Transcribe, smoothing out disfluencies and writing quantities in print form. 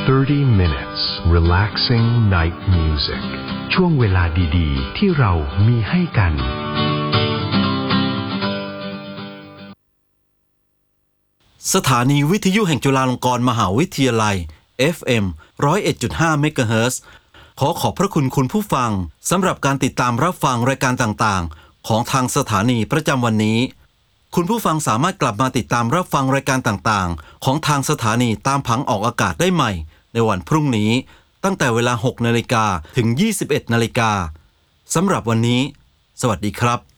30 minutes relaxing night music ช่วงเวลาดีๆที่เรามีให้กันสถานีวิทยุแห่งจุฬาลงกรณ์มหาวิทยาลัย FM 101.5 เมกะเฮิรตซ์ขอบพระคุณคุณผู้ฟังสำหรับการติดตามรับฟังรายการต่างๆของทางสถานีประจำวันนี้คุณผู้ฟังสามารถกลับมาติดตามรับฟังรายการต่างๆของทางสถานีตามผังออกอากาศได้ใหม่ในวันพรุ่งนี้ตั้งแต่เวลา 6 นาฬิกาถึง 21 นาฬิกาสำหรับวันนี้สวัสดีครับ